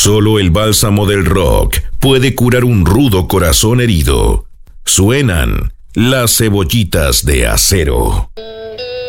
Solo el bálsamo del rock puede curar un rudo corazón herido. Suenan las cebollitas de acero.